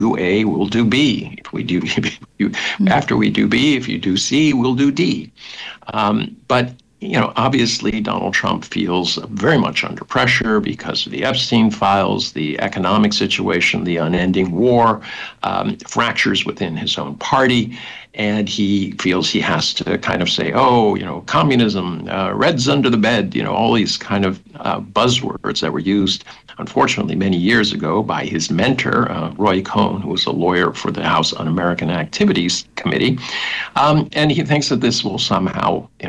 A, we'll do B. If we do, after we do B, if you do C, we'll do D. But obviously Donald Trump feels very much under pressure because of the Epstein files, the economic situation, the unending war, fractures within his own party. And he feels he has to kind of say, communism, Reds under the bed, all these kind of buzzwords that were used, unfortunately, many years ago by his mentor, Roy Cohn, who was a lawyer for the House Un-American Activities Committee. And he thinks that this will somehow,